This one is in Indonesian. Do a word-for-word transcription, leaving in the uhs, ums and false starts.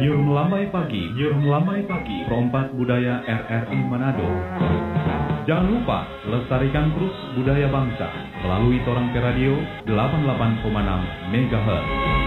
Nyur Melambai Pagi, Nyur Melambai Pagi, Perompak Budaya R R I Manado. Jangan lupa lestarikan terus budaya bangsa melalui Torang Pe Radio delapan puluh delapan koma enam megahertz.